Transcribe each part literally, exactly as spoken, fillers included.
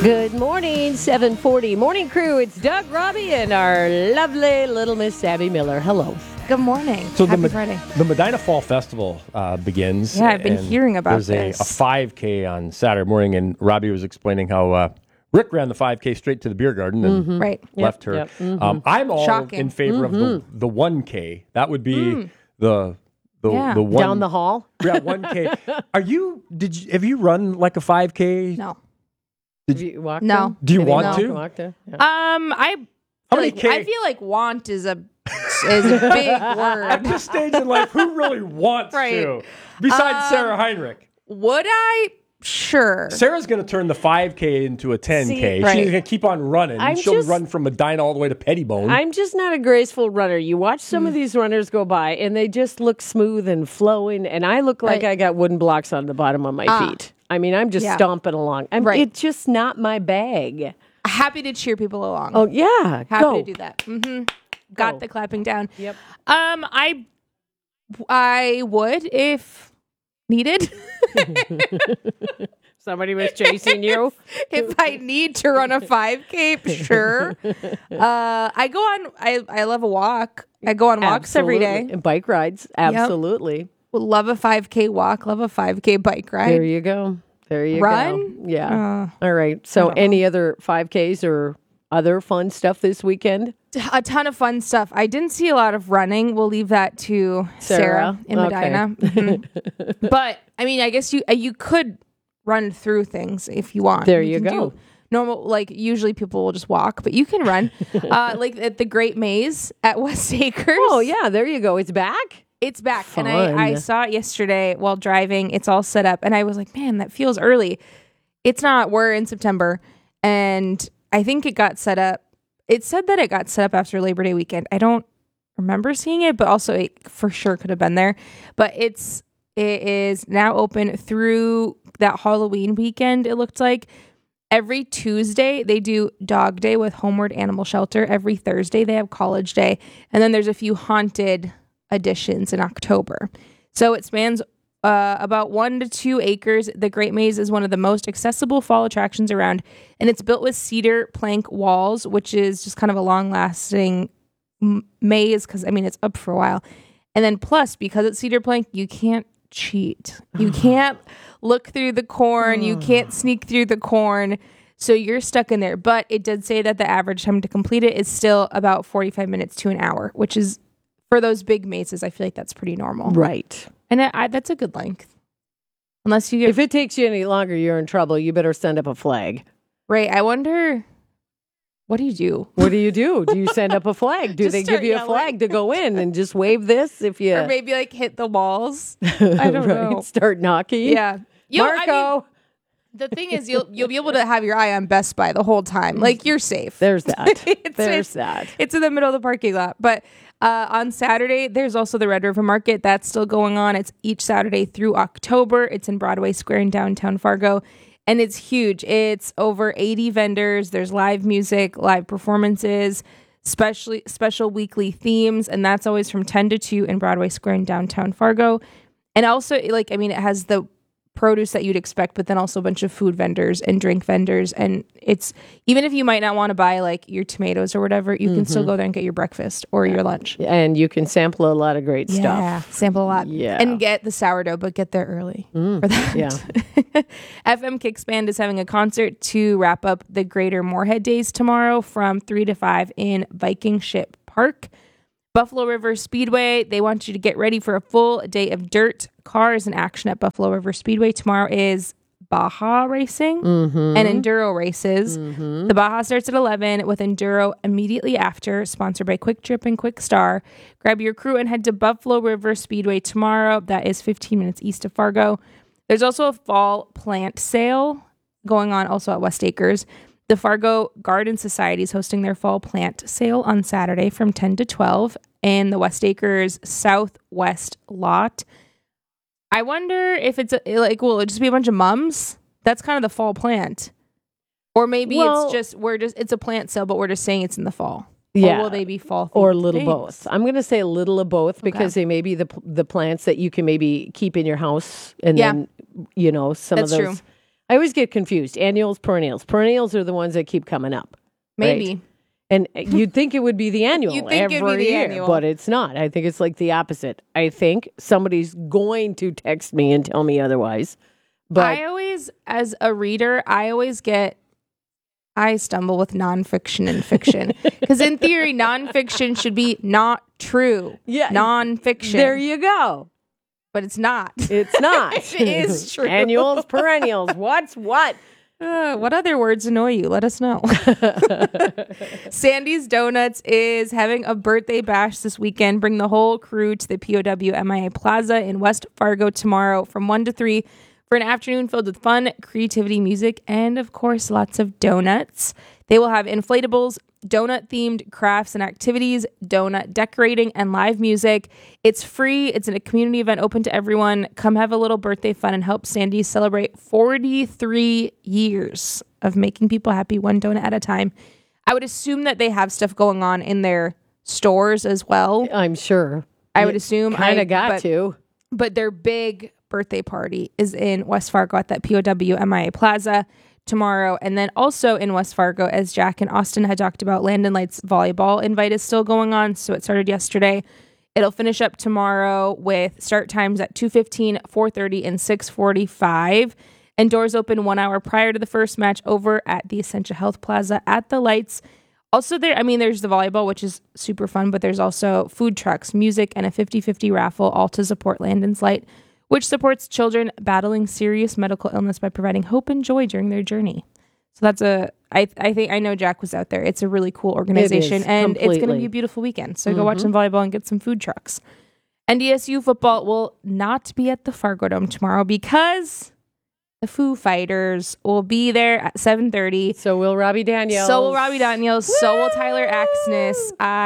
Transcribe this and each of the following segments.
Good morning, seven forty Morning Crew. It's Doug, Robbie, and our lovely little Miss Abby Miller. Hello. Good morning. So Happy the, Friday. The Medina Fall Festival uh, begins. Yeah, I've been and hearing about there's this. There's a, a five K on Saturday morning, and Robbie was explaining how uh, Rick ran the five K straight to the beer garden and Mm-hmm. right. left Yep, her. yep, mm-hmm. um, I'm all Shocking. in favor Mm-hmm. of the, the one K. That would be mm. the the Yeah. the one Down the hall? Yeah, one K. Are you? Did you? Have you run like a five K? No. Did you walk No. to? Do you Did he want walk to? walk to? Yeah. Um, I How feel many like, K? I feel like want is a is a big At word. this stage in life, who really wants Right. to? Besides Um, Sarah Heinrich. Would I? Sure. Sarah's going to turn the five K into a ten K. See, right. She's going to keep on running. I'm She'll just- run from Medina all the way to Pettibone. I'm just not a graceful runner. You watch some of these runners go by, and they just look smooth and flowing, and I look like Right. I got wooden blocks on the bottom of my Ah. feet. I mean, I'm just Yeah. stomping along. I'm, Right. It's just not my bag. Happy to cheer people along. Oh, yeah. Happy go. to do that. Mm-hmm. Got Go. the clapping down. Yep. Um, I I would if needed. Somebody was chasing you. If I need to run a five K, sure. Uh, I go on. I I love a walk. I go on walks every day. Absolutely. And bike rides. Absolutely. Love a five K walk. Love a five K bike ride. There you go. There you Run? go. Yeah. Uh, All right. So, any other five Ks or other fun stuff this weekend? a ton of fun stuff. I didn't see a lot of running. We'll leave that to Sarah, Sarah? in Okay. Medina. Mhm. But I mean, I guess you uh, you could run through things if you want. There you can go. do normal, like usually people will just walk, but you can run. uh, like at the Great Maze at West Acres. Oh, yeah. There you go. It's back. It's back. Fun. And I, I saw it yesterday while driving. It's all set up. And I was like, man, that feels early. It's not. We're in September. And I think it got set up. It said that it got set up after Labor Day weekend. I don't remember seeing it, but also it for sure could have been there. But it's it is now open through that Halloween weekend, it looked like. Every Tuesday, they do Dog Day with Homeward Animal Shelter. Every Thursday, they have College Day. And then there's a few haunted additions in October. So it spans uh, about one to two acres. The Great Maze is one of the most accessible fall attractions around, and it's built with cedar plank walls, which is just kind of a long-lasting m- maze because, I mean, it's up for a while. And then plus, because it's cedar plank, you can't cheat. You can't look through the corn. You can't sneak through the corn. So you're stuck in there. But it did say that the average time to complete it is still about forty-five minutes to an hour, which is, for those big mazes, I feel like that's pretty normal. Right. And I, I, that's a good length. Unless you get... If it takes you any longer, you're in trouble. You better send up a flag. Right. I wonder... What do you do? What do you do? Do you send up a flag? Do Just they start give you a yelling. flag to go in and just wave this if you... Or maybe like hit the walls. I don't right, know. Start knocking? Yeah. You know, Marco! I mean, the thing is, you'll you'll be able to have your eye on Best Buy the whole time. Like, you're safe. There's that. It's- There's it's- that. It's in the middle of the parking lot. But uh, on Saturday, there's also the Red River Market. That's still going on. It's each Saturday through October. It's in Broadway Square in downtown Fargo. And it's huge. It's over eighty vendors. There's live music, live performances, specially special weekly themes. And that's always from ten to two in Broadway Square in downtown Fargo. And also, like, I mean, it has the produce that you'd expect, but then also a bunch of food vendors and drink vendors. And it's, even if you might not want to buy like your tomatoes or whatever, you can still go there and get your breakfast or your lunch. And you can sample a lot of great Yeah, stuff. sample a lot. Yeah. And get the sourdough, but get there early for that. Yeah. F M Kicks Band is having a concert to wrap up the Greater Moorhead Days tomorrow from three to five in Viking Ship Park. Buffalo River Speedway, they want you to get ready for a full day of dirt, cars, and action at Buffalo River Speedway. Tomorrow is Baja racing Mm-hmm. and enduro races. The Baja starts at eleven with enduro immediately after, sponsored by Quick Trip and Quick Star. Grab your crew and head to Buffalo River Speedway tomorrow. That is fifteen minutes east of Fargo. There's also a fall plant sale going on also at West Acres. The Fargo Garden Society is hosting their fall plant sale on Saturday from ten to twelve in the West Acres Southwest lot. I wonder if it's a, like, will it just be a bunch of mums? That's kind of the fall plant. Or maybe Well- it's just, we're just, it's a plant sale, but we're just saying it's in the fall. Yeah. Or will they be fall Or a themed little things? both. I'm going to say a little of both because they may be the the plants that you can maybe keep in your house and Yeah. then, you know, some That's of true. those I always get confused. Annuals, perennials. Perennials are the ones that keep coming up. Maybe. Right? And you'd think it would be the annual You'd think every it'd be the year, annual. but it's not. I think it's like the opposite. I think somebody's going to text me and tell me otherwise. But I always, as a reader, I always get, I stumble with nonfiction and fiction. Because in theory, nonfiction should be not true. Yeah. Nonfiction. there you go. But it's not. It's not. It is true. Annuals, perennials. What's what? Uh, what other words annoy you? Let us know. Sandy's Donuts is having a birthday bash this weekend. Bring the whole crew to the P O W M I A Plaza in West Fargo tomorrow from one to three for an afternoon filled with fun, creativity, music, and, of course, lots of donuts. They will have inflatables, donut-themed crafts and activities, donut decorating, and live music. It's free. It's a community event open to everyone. Come have a little birthday fun and help Sandy celebrate forty-three years of making people happy one donut at a time. I would assume that they have stuff going on in their stores as well. I'm sure. I would assume. Kind I- of got but- to. But their big birthday party is in West Fargo at that P O W M I A Plaza tomorrow. And then also in West Fargo, as Jack and Austin had talked about, Landon Lights volleyball invite is still going on. So it started yesterday. It'll finish up tomorrow with start times at two fifteen, four thirty, and six forty-five. And doors open one hour prior to the first match over at the Essentia Health Plaza at the Lights. Also there, I mean, there's the volleyball, which is super fun, but there's also food trucks, music, and a fifty-fifty raffle, all to support Landon's Light, which supports children battling serious medical illness by providing hope and joy during their journey. So that's a, I, I think, I know Jack was out there. It's a really cool organization, is, and it's going to completely. be a beautiful weekend. So go watch some volleyball and get some food trucks. N D S U football will not be at the Fargo Dome tomorrow because the Foo Fighters will be there at seven thirty. So will Robbie Daniels. So will Robbie Daniels. So will Tyler Axness.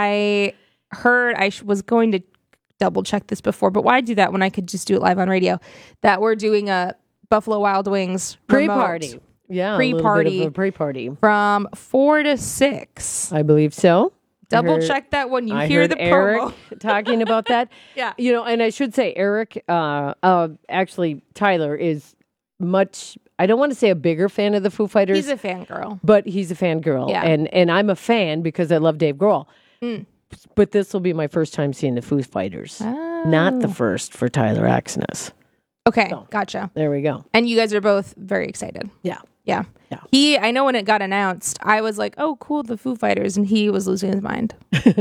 I heard, I sh- was going to double check this before, but why do that when I could just do it live on radio? That we're doing a Buffalo Wild Wings Pre-party. remote Yeah, Pre-party. a little bit of a pre-party. from four to six. I believe so. Double heard- check that when you I hear heard the Eric promo. talking about that. Yeah. You know, and I should say Eric, uh, uh, actually Tyler is much, I don't want to say a bigger fan of the Foo Fighters. He's a fangirl. but he's a fangirl. Yeah. And, and I'm a fan because I love Dave Grohl. Mm. But this will be my first time seeing the Foo Fighters. Not the first for Tyler Axness. Okay, gotcha. There we go. And you guys are both very excited. Yeah. Yeah. Yeah. He, I know when it got announced, I was like, oh, cool, the Foo Fighters. And he was losing his mind.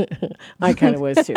I kind of was too.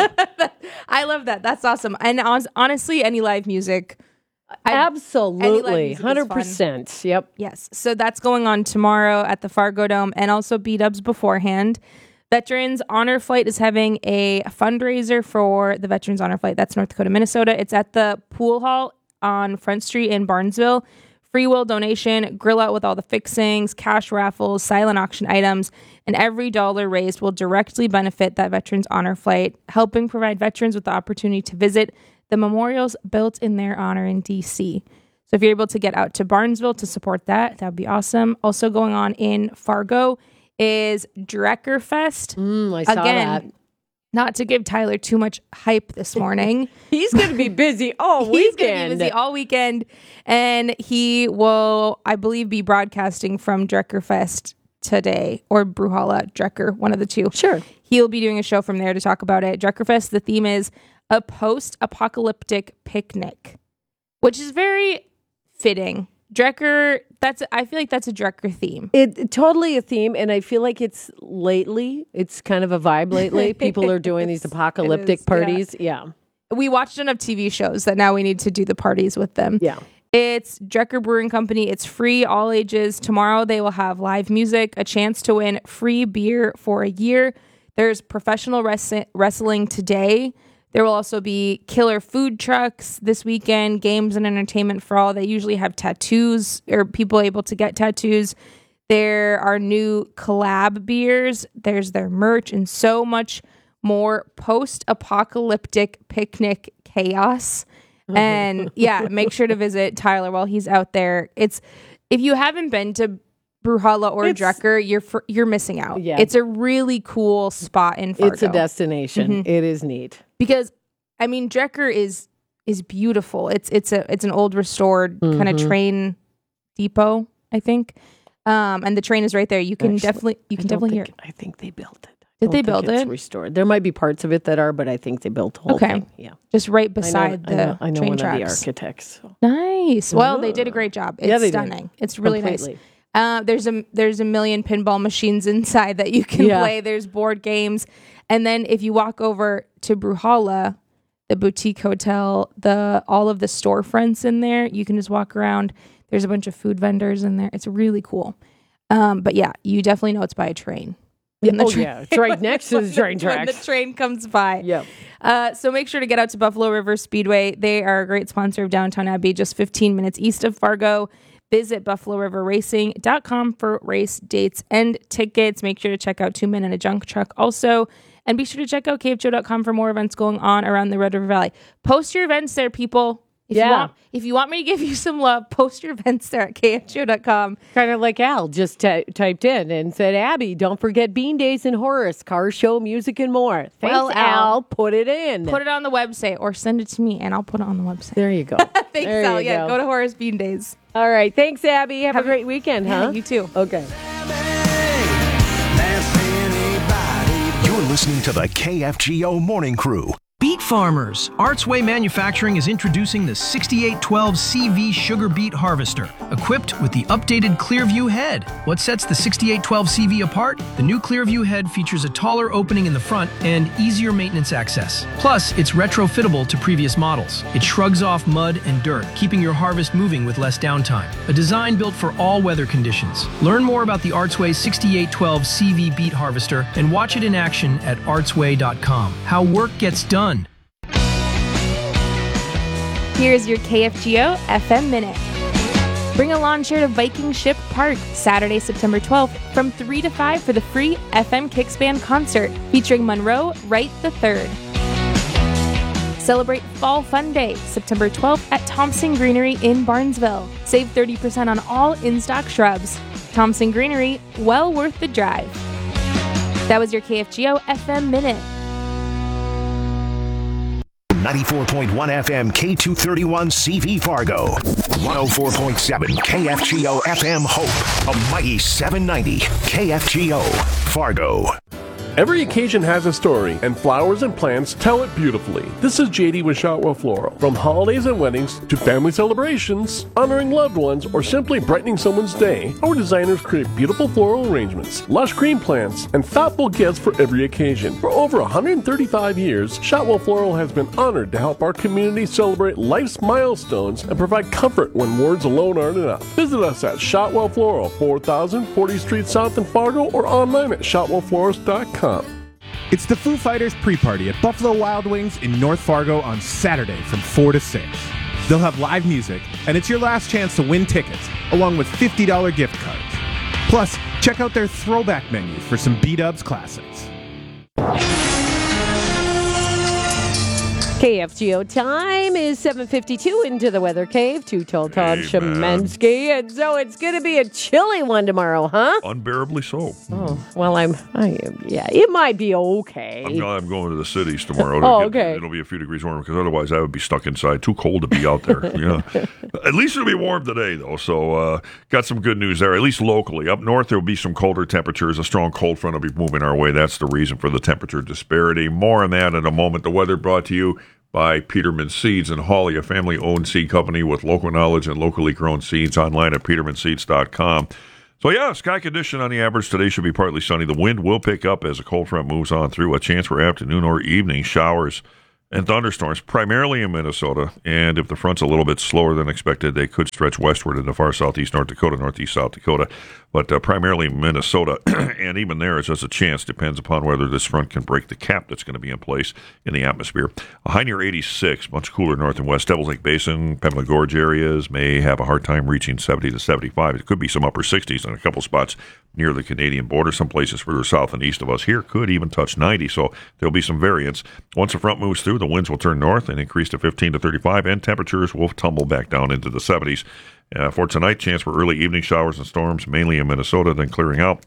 I love that. That's awesome. And hon- honestly, any live music. I- Absolutely. music is one hundred percent. Yep. Yes. So that's going on tomorrow at the Fargo Dome and also B-Dubs beforehand. Veterans Honor Flight is having a fundraiser for the Veterans Honor Flight. That's North Dakota, Minnesota. It's at the Pool Hall on Front Street in Barnesville. Free will donation, grill out with all the fixings, cash raffles, silent auction items, and every dollar raised will directly benefit that Veterans Honor Flight, helping provide veterans with the opportunity to visit the memorials built in their honor in D C. So if you're able to get out to Barnesville to support that, that would be awesome. Also going on in Fargo is Drecker Fest. Mm, I saw Again, that. not to give Tyler too much hype this morning. He's going to be busy all He's going to weekend. be busy all weekend. And he will, I believe, be broadcasting from Drecker Fest today or Bruhala Drecker, one of the two. Sure. He'll be doing a show from there to talk about it. Drecker Fest, the theme is a post-apocalyptic picnic, which is very fitting. Drecker, that's I feel like that's a Drecker theme. It totally a theme, and I feel like it's lately. It's kind of a vibe lately. People are doing these apocalyptic is, parties. Yeah. We watched enough T V shows that now we need to do the parties with them. Yeah. It's Drecker Brewing Company. It's free, all ages. Tomorrow they will have live music, a chance to win free beer for a year. There's professional res- wrestling today. There will also be killer food trucks this weekend, games and entertainment for all. They usually have tattoos or people able to get tattoos. There are new collab beers. There's their merch and so much more post-apocalyptic picnic chaos. And yeah, make sure to visit Tyler while he's out there. It's if you haven't been to Bruhala or It's- Drecker, you're fr- you're missing out. Yeah. It's a really cool spot in Fargo. It's a destination. Mm-hmm. It is neat. Because I mean Drecker is is beautiful. It's it's a it's an old restored kind of train depot. I think. Um, and the train is right there. You can Actually, definitely, you I can don't definitely hear think- it. I think they built it. I Did don't they think build it's it? Restored. There might be parts of it that are, but I think they built the whole Okay. thing. Yeah. Just right I know, beside I the know, I know train one tracks. of the architects. so. Nice. Well, they did a great job. It's Yeah, they did. stunning. It's really Completely. nice. Uh, there's a there's a million pinball machines inside that you can Yeah. play. There's board games, and then if you walk over to Bruhala, the boutique hotel, the all of the storefronts in there, you can just walk around. There's a bunch of food vendors in there. It's really cool. Um, but yeah, you definitely know it's by a train. When the oh, train- yeah. It's right next to the train when the tracks. train comes by. Yep. Uh, so make sure to get out to Buffalo River Speedway. They are a great sponsor of Downtown Abbey, just fifteen minutes east of Fargo. Visit buffalo river racing dot com for race dates and tickets. Make sure to check out Two Men and a Junk Truck also. And be sure to check out K F G O dot com for more events going on around the Red River Valley. Post your events there, people. If Yeah. You want, if you want me to give you some love, post your events there at K F G O dot com. Kind of like Al just t- typed in and said, Abby, don't forget Bean Days and Horace, car show, music, and more. Thanks, Well, Al. Al, Put it in. Put it on the website or send it to me and I'll put it on the website. there you go. Thanks, There Al. you Yeah, go. go to Horace Bean Days. All right. Thanks, Abby. Have, Have a great weekend, Yeah, huh? you too. Okay. You're listening to the K F G O Morning Crew. Beet farmers, Artsway Manufacturing is introducing the sixty-eight twelve C V Sugar Beet Harvester, equipped with the updated Clearview head. What sets the sixty-eight twelve C V apart? The new Clearview head features a taller opening in the front and easier maintenance access. Plus, it's retrofittable to previous models. It shrugs off mud and dirt, keeping your harvest moving with less downtime. A design built for all weather conditions. Learn more about the Artsway sixty-eight twelve C V Beet Harvester and watch it in action at artsway dot com. How work gets done. Here's your K F G O F M Minute. Bring a lawn chair to Viking Ship Park Saturday, September twelfth from three to five for the free F M Kicks Band concert featuring Monroe Wright the third. Celebrate Fall Fun Day September twelfth at Thompson Greenery in Barnesville. Save thirty percent on all in-stock shrubs. Thompson Greenery, well worth the drive. That was your K F G O F M Minute. ninety-four point one F M K two thirty-one C V Fargo. one oh four point seven K F G O F M Hope. A mighty seven ninety K F G O Fargo. Every occasion has a story, and flowers and plants tell it beautifully. This is J D with Shotwell Floral. From holidays and weddings to family celebrations, honoring loved ones, or simply brightening someone's day, our designers create beautiful floral arrangements, lush green plants, and thoughtful gifts for every occasion. For over one hundred thirty-five years, Shotwell Floral has been honored to help our community celebrate life's milestones and provide comfort when words alone aren't enough. Visit us at Shotwell Floral, four thousand fortieth Street South in Fargo, or online at shotwell florist dot com. It's the Foo Fighters pre-party at Buffalo Wild Wings in North Fargo on Saturday from four to six. They'll have live music, and it's your last chance to win tickets, along with fifty dollars gift cards. Plus, check out their throwback menu for some B-Dubs classics. K F G O time is seven fifty-two into the Weather Cave. Too tall, Todd Szymanski. And so it's going to be a chilly one tomorrow, huh? Unbearably so. Oh, well, I'm, I am, yeah, it might be okay. I'm, I'm going to the cities tomorrow. Oh, It'll get- okay. It'll be a few degrees warmer because otherwise I would be stuck inside. Too cold to be out there. Yeah. At least it'll be warm today, though. So uh, got some good news there, at least locally. Up north, there will be some colder temperatures. A strong cold front will be moving our way. That's the reason for the temperature disparity. More on that in a moment. The weather brought to you by Peterman Seeds and Hawley, a family-owned seed company with local knowledge and locally grown seeds, online at peterman seeds dot com. So, yeah, sky condition on the average today should be partly sunny. The wind will pick up as a cold front moves on through. A chance for afternoon or evening showers and thunderstorms, primarily in Minnesota. And if the front's a little bit slower than expected, they could stretch westward into far southeast North Dakota, northeast South Dakota, but uh, primarily Minnesota. And even there, it's just a chance. Depends upon whether this front can break the cap that's going to be in place in the atmosphere. A high near eighty-six, much cooler north and west. Devils Lake Basin, Pembina Gorge areas may have a hard time reaching seventy to seventy-five. It could be some upper sixties in a couple spots near the Canadian border. Some places further south and east of us here could even touch ninety, so there'll be some variance. Once the front moves through, the winds will turn north and increase to fifteen to thirty-five, and temperatures will tumble back down into the seventies. Uh, for tonight, chance for early evening showers and storms, mainly in Minnesota, then clearing out.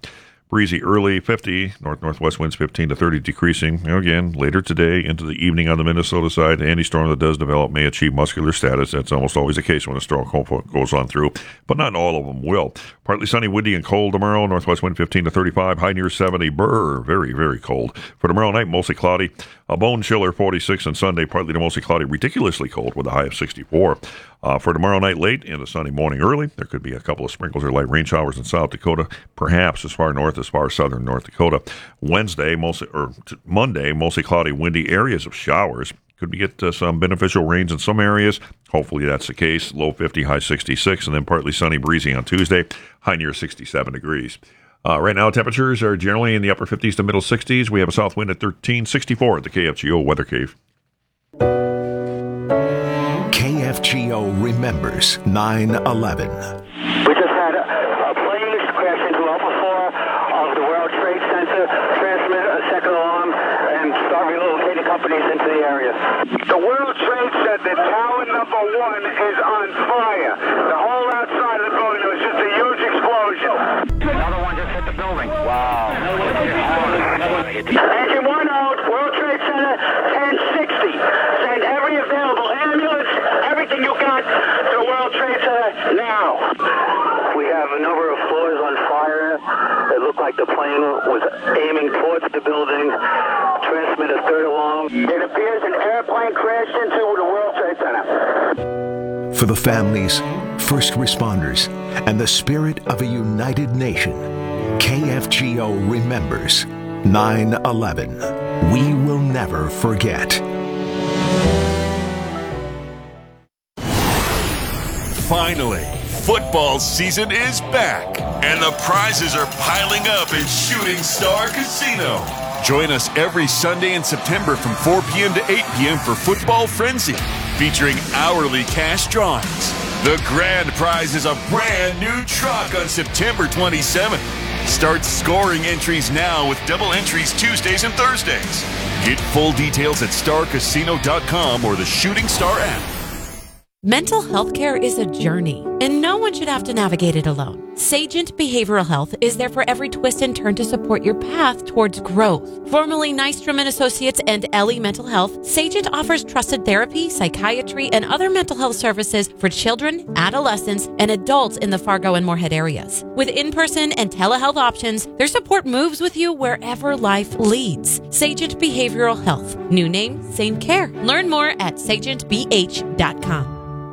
Breezy early, fifty. North-northwest winds fifteen to thirty, decreasing. You know, again, later today into the evening on the Minnesota side. Any storm that does develop may achieve muscular status. That's almost always the case when a storm goes on through, but not all of them will. Partly sunny, windy, and cold tomorrow. Northwest wind fifteen to thirty-five, high near seventy. Brr, very, very cold. For tomorrow night, mostly cloudy. A bone chiller, forty-six, and Sunday, partly to mostly cloudy, ridiculously cold with a high of sixty-four. Uh, for tomorrow night, late and a sunny morning early, there could be a couple of sprinkles or light rain showers in South Dakota, perhaps as far north as far as southern North Dakota. Wednesday, mostly or t- Monday, mostly cloudy, windy, areas of showers. Could we get uh, some beneficial rains in some areas? Hopefully that's the case. Low fifty, high sixty-six, and then partly sunny, breezy on Tuesday, high near sixty-seven degrees. Uh, right now, temperatures are generally in the upper fifties to middle sixties. We have a south wind at thirteen sixty-four at the K F G O Weather Cave. K F G O remembers nine eleven. We just had a, a plane crash into Alpha four of the World Trade Center, transmit a second alarm, and start relocating companies into the area. The World Trade Center, tower number one, is on fire. The whole outside of the building, it was just a huge explosion. Another one just hit the building. Wow. Engine one out, World Trade Center, ten sixty. Send every available ambulance, everything you got to the World Trade Center now. We have a number of floors on fire. It looked like the plane was aiming towards the building. Transmit a third alarm. It appears an airplane crashed into the World Trade Center. For the families, first responders, and the spirit of a united nation, K F G O remembers nine eleven. We will never forget. Finally, football season is back, and the prizes are piling up at Shooting Star Casino. Join us every Sunday in September from four p.m. to eight p.m. for Football Frenzy, featuring hourly cash drawings. The grand prize is a brand new truck on September twenty-seventh. Start scoring entries now with double entries Tuesdays and Thursdays. Get full details at star casino dot com or the Shooting Star app. Mental health care is a journey, and no one should have to navigate it alone. Sagent Behavioral Health is there for every twist and turn to support your path towards growth. Formerly Nystrom and Associates and Ellie Mental Health, Sagent offers trusted therapy, psychiatry, and other mental health services for children, adolescents, and adults in the Fargo and Moorhead areas. With in-person and telehealth options, their support moves with you wherever life leads. Sagent Behavioral Health. New name, same care. Learn more at sagent b h dot com.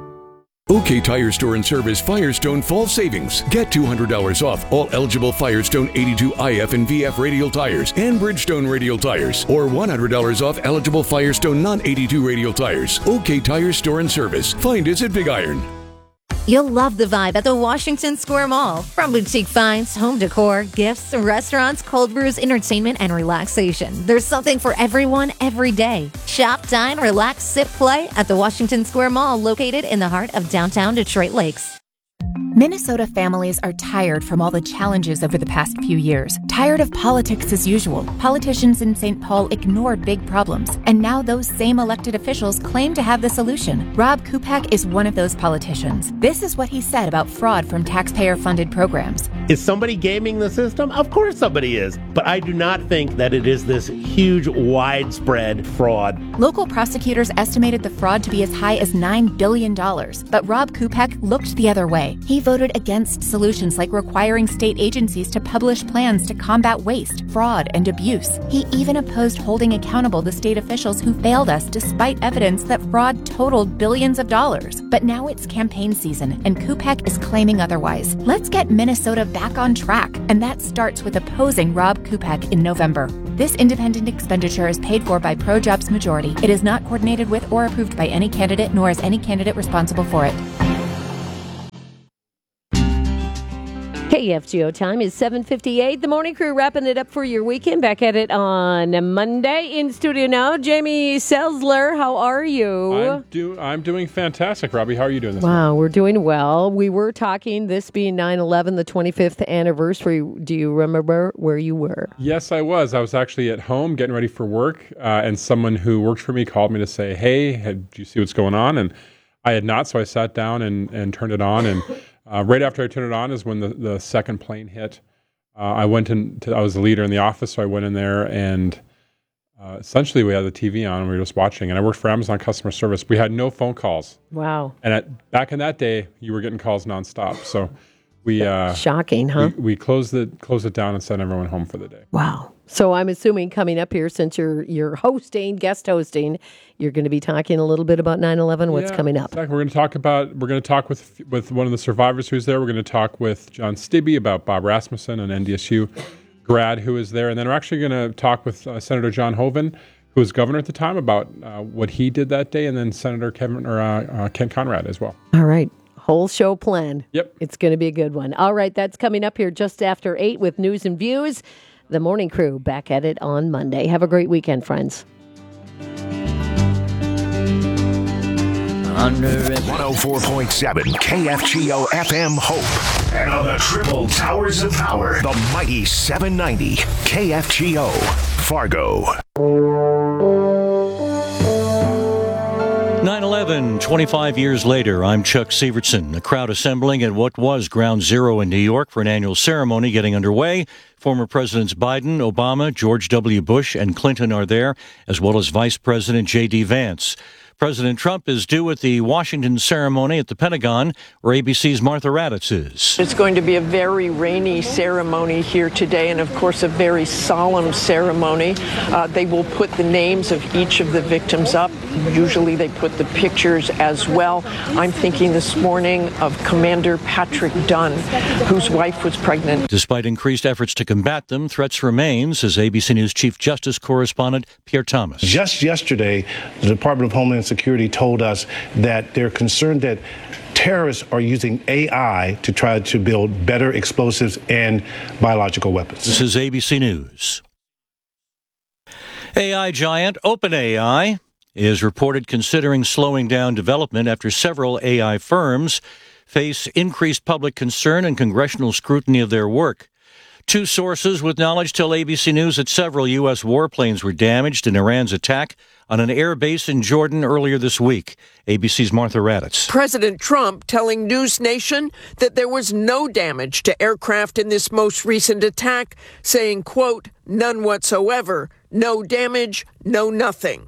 OK Tire Store and Service Firestone Fall Savings. Get two hundred dollars off all eligible Firestone eighty-two I F and V F radial tires and Bridgestone radial tires, or one hundred dollars off eligible Firestone non eighty-two radial tires. OK Tire Store and Service. Find us at Big Iron. You'll love the vibe at the Washington Square Mall. From boutique finds, home decor, gifts, restaurants, cold brews, entertainment, and relaxation. There's something for everyone every day. Shop, dine, relax, sip, play at the Washington Square Mall, located in the heart of downtown Detroit Lakes. Minnesota families are tired from all the challenges over the past few years. Tired of politics as usual. Politicians in Saint Paul ignored big problems, and now those same elected officials claim to have the solution. Rob Kupak is one of those politicians. This is what he said about fraud from taxpayer-funded programs. Is somebody gaming the system? Of course somebody is. But I do not think that it is this huge, widespread fraud. Local prosecutors estimated the fraud to be as high as nine billion dollars, but Rob Kupak looked the other way. He voted against solutions like requiring state agencies to publish plans to combat waste, fraud, and abuse. He even opposed holding accountable the state officials who failed us despite evidence that fraud totaled billions of dollars. But now it's campaign season, and Kupak is claiming otherwise. Let's get Minnesota back on track, and that starts with opposing Rob Kupak in November. This independent expenditure is paid for by ProJobs Majority. It is not coordinated with or approved by any candidate, nor is any candidate responsible for it. K F G O time is seven fifty-eight. The morning crew wrapping it up for your weekend. Back at it on Monday. In studio now, Jamie Selzler. How are you? I'm, do, I'm doing fantastic, Robbie. How are you doing this Wow, morning? we're doing well. We were talking, this being nine eleven, the twenty-fifth anniversary. Do you remember where you were? Yes, I was. I was actually at home getting ready for work, uh, and someone who worked for me called me to say, hey, had, do you see what's going on? And I had not, so I sat down and, and turned it on, and Uh, right after I turned it on is when the, the second plane hit Uh, I went in. To, I was the leader in the office, so I went in there and uh, essentially we had the T V on and we were just watching. And I worked for Amazon customer service. We had no phone calls. Wow. And at, back in that day, you were getting calls nonstop. So we uh, shocking, huh? We, we closed the closed it down and sent everyone home for the day. Wow. So I'm assuming coming up here, since you're you're hosting, guest hosting, you're going to be talking a little bit about nine eleven. What's Yeah, coming up? Exactly. We're going to talk about. We're going to talk with with one of the survivors who's there. We're going to talk with John Stibbe about Bob Rasmussen, an N D S U grad who is there, and then we're actually going to talk with uh, Senator John Hoeven, who was governor at the time, about uh, what he did that day, and then Senator Kevin or uh, uh, Ken Conrad as well. All right. Whole show planned. Yep. It's going to be a good one. All right. That's coming up here just after eight with news and views. The Morning Crew back at it on Monday. Have a great weekend, friends. one oh four point seven K F G O F M Hope. And on the triple towers of power, the mighty seven ninety K F G O Fargo. nine eleven, twenty-five years later, I'm Chuck Sievertson. A crowd assembling at what was Ground Zero in New York for an annual ceremony getting underway. Former Presidents Biden, Obama, George W. Bush, and Clinton are there, as well as Vice President J D. Vance. President Trump is due at the Washington ceremony at the Pentagon, where A B C's Martha Raddatz is. It's going to be a very rainy ceremony here today, and of course a very solemn ceremony. Uh, they will put the names of each of the victims up. Usually they put the pictures as well. I'm thinking this morning of Commander Patrick Dunn, whose wife was pregnant. Despite increased efforts to combat them, threats remain, says A B C News Chief Justice correspondent Pierre Thomas. Just yesterday, the Department of Homeland Security told us that they're concerned that terrorists are using A I to try to build better explosives and biological weapons. This is A B C News. A I giant OpenAI is reported considering slowing down development after several A I firms face increased public concern and congressional scrutiny of their work. Two sources with knowledge tell A B C News that several U S warplanes were damaged in Iran's attack on an air base in Jordan earlier this week. A B C's Martha Raddatz. President Trump telling News Nation that there was no damage to aircraft in this most recent attack, saying, quote, none whatsoever, no damage, no nothing.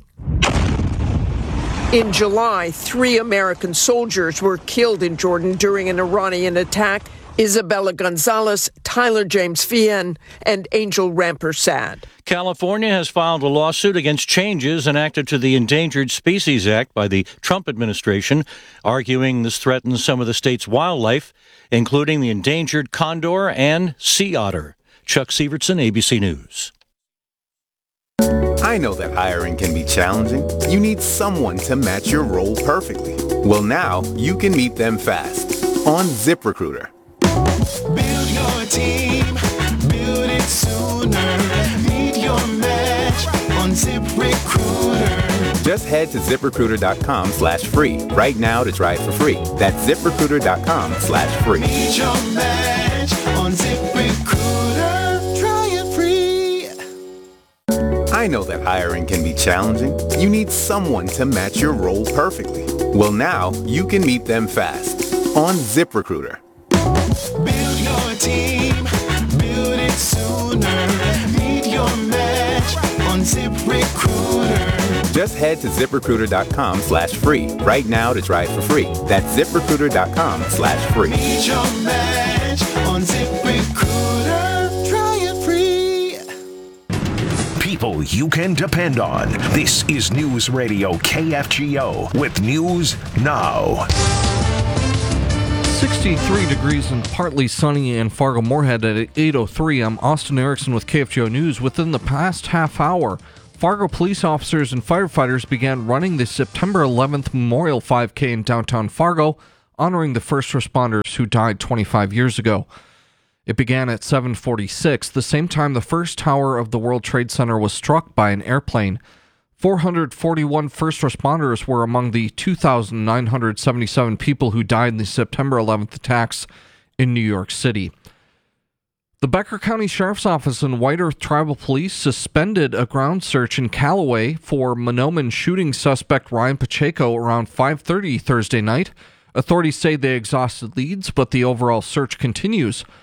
In July, three American soldiers were killed in Jordan during an Iranian attack. Isabella Gonzalez, Tyler James Fien, and Angel Rampersad. California has filed a lawsuit against changes enacted to the Endangered Species Act by the Trump administration, arguing this threatens some of the state's wildlife, including the endangered condor and sea otter. Chuck Sievertson, A B C News. I know that hiring can be challenging. You need someone to match your role perfectly. Well, now you can meet them fast on ZipRecruiter. Build your team, build it sooner. Meet your match on ZipRecruiter. Just head to ZipRecruiter.com slash free right now to try it for free. That's ZipRecruiter.com slash free. Meet your match on ZipRecruiter. Try it free. I know that hiring can be challenging. You need someone to match your role perfectly. Well, now you can meet them fast on ZipRecruiter. Build your team, build it sooner. Meet your match on ZipRecruiter. Just head to ZipRecruiter.com slash free right now to try it for free. That's ZipRecruiter.com slash free. Meet your match on ZipRecruiter. Try it free. People you can depend on. This is News Radio K F G O with News Now. sixty-three degrees and partly sunny in Fargo-Moorhead at eight oh three. I'm Austin Erickson with K F G O News. Within the past half hour, Fargo police officers and firefighters began running the September eleventh Memorial five K in downtown Fargo, honoring the first responders who died twenty-five years ago. It began at seven forty-six, the same time the first tower of the World Trade Center was struck by an airplane. four hundred forty-one first responders were among the two thousand nine hundred seventy-seven people who died in the September eleventh attacks in New York City. The Becker County Sheriff's Office and White Earth Tribal Police suspended a ground search in Callaway for Monoman shooting suspect Ryan Pacheco around five thirty Thursday night. Authorities say they exhausted leads, but the overall search continues.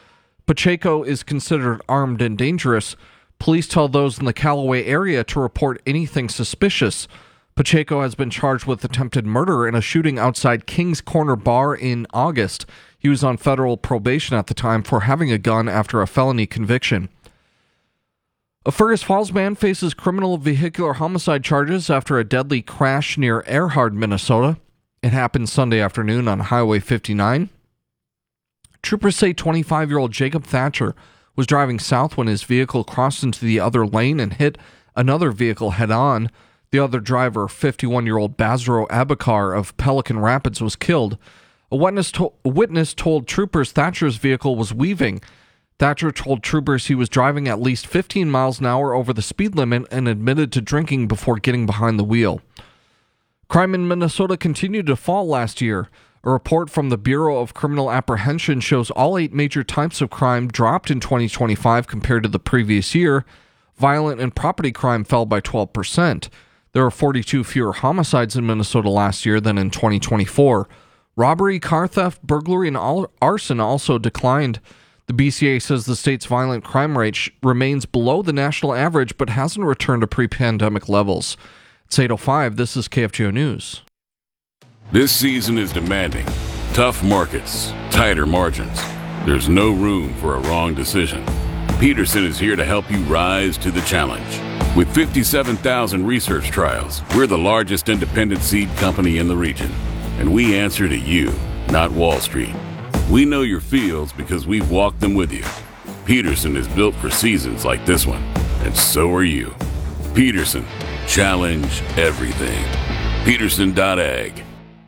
Pacheco is considered armed and dangerous. Police tell those in the Callaway area to report anything suspicious. Pacheco has been charged with attempted murder in a shooting outside King's Corner Bar in August. He was on federal probation at the time for having a gun after a felony conviction. A Fergus Falls man faces criminal vehicular homicide charges after a deadly crash near Erhard, Minnesota. It happened Sunday afternoon on Highway fifty-nine. Troopers say twenty-five-year-old Jacob Thatcher was driving south when his vehicle crossed into the other lane and hit another vehicle head-on. The other driver, fifty-one-year-old Basro Abakar of Pelican Rapids, was killed. A witness, to- a witness told troopers Thatcher's vehicle was weaving. Thatcher told troopers he was driving at least fifteen miles an hour over the speed limit and admitted to drinking before getting behind the wheel. Crime in Minnesota continued to fall last year. A report from the Bureau of Criminal Apprehension shows all eight major types of crime dropped in twenty twenty-five compared to the previous year. Violent and property crime fell by twelve percent. There were forty-two fewer homicides in Minnesota last year than in twenty twenty-four. Robbery, car theft, burglary, and arson also declined. The B C A says the state's violent crime rate sh- remains below the national average but hasn't returned to pre-pandemic levels. It's eight oh five. This is K F G O News. This season is demanding. Tough markets, tighter margins. There's no room for a wrong decision. Peterson is here to help you rise to the challenge. With fifty-seven thousand research trials, we're the largest independent seed company in the region. And we answer to you, not Wall Street. We know your fields because we've walked them with you. Peterson is built for seasons like this one, and so are you. Peterson, challenge everything. Peterson dot ag.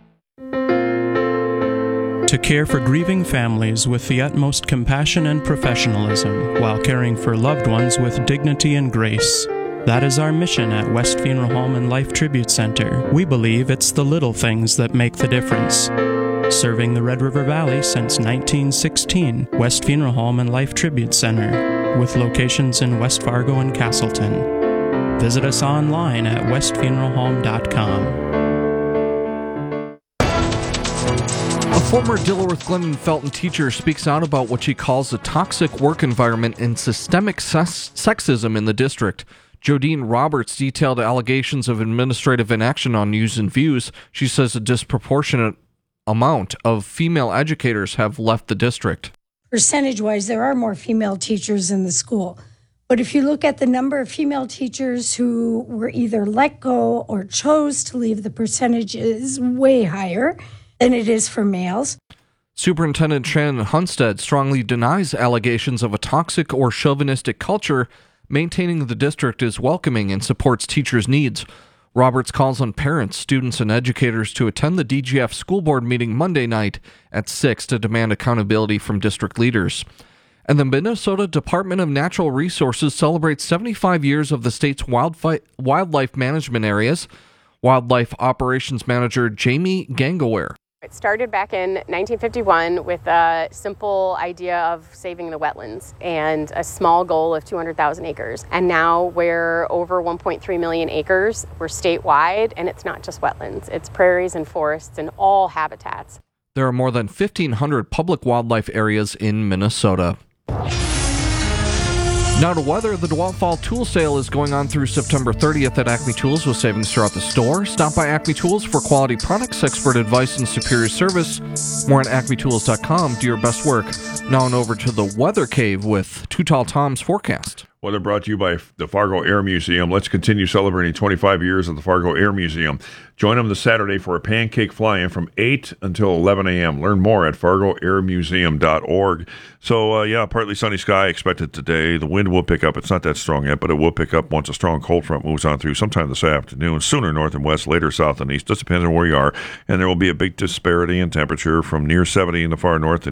To care for grieving families with the utmost compassion and professionalism while caring for loved ones with dignity and grace. That is our mission at West Funeral Home and Life Tribute Center. We believe it's the little things that make the difference. Serving the Red River Valley since nineteen sixteen, West Funeral Home and Life Tribute Center, with locations in West Fargo and Castleton. Visit us online at west funeral home dot com. A former Dilworth Glendon Felton teacher speaks out about what she calls a toxic work environment and systemic ses- sexism in the district. Jodine Roberts detailed allegations of administrative inaction on News and Views. She says a disproportionate amount of female educators have left the district. Percentage-wise, there are more female teachers in the school. But if you look at the number of female teachers who were either let go or chose to leave, the percentage is way higher than it is for males. Superintendent Shannon Hunstead strongly denies allegations of a toxic or chauvinistic culture, maintaining the district is welcoming and supports teachers' needs. Roberts calls on parents, students, and educators to attend the D G F school board meeting Monday night at six to demand accountability from district leaders. And the Minnesota Department of Natural Resources celebrates seventy-five years of the state's wildfi- wildlife management areas. Wildlife Operations Manager Jamie Gangaware. It started back in nineteen fifty-one with a simple idea of saving the wetlands and a small goal of two hundred thousand acres. And now we're over one point three million acres. We're statewide, and it's not just wetlands. It's prairies and forests and all habitats. There are more than fifteen hundred public wildlife areas in Minnesota. Now to weather, the DeWalt Fall Tool Sale is going on through September thirtieth at Acme Tools with savings throughout the store. Stop by Acme Tools for quality products, expert advice, and superior service. More at acme tools dot com. Do your best work. Now and over to the Weather Cave with Too Tall Tom's forecast. Weather brought to you by the Fargo Air Museum. Let's continue celebrating twenty-five years of the Fargo Air Museum. Join them this Saturday for a pancake fly-in from eight until eleven a.m. Learn more at fargo air museum dot org. So, uh, yeah, partly sunny sky expected today. The wind will pick up. It's not that strong yet, but it will pick up once a strong cold front moves on through sometime this afternoon. Sooner north and west, later south and east. Just depends on where you are. And there will be a big disparity in temperature from near seventy in the far north